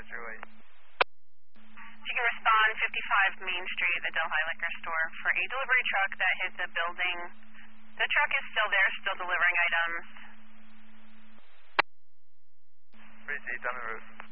Street. You can respond 55 Main Street, the Delhi Liquor Store, for a delivery truck that hit the building. The truck is still there, still delivering items. Received on the roof.